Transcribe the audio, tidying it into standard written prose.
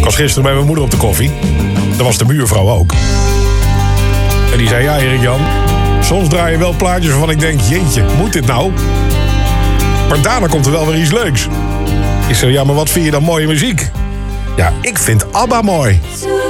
was gisteren bij mijn moeder op de koffie. Dat was de buurvrouw ook. En die zei, ja Erik-Jan, soms draai je wel plaatjes waarvan ik denk, jeetje, moet dit nou? Maar daarna komt er wel weer iets leuks. Ik zei, ja, maar wat vind je dan mooie muziek? Ja, ik vind ABBA mooi.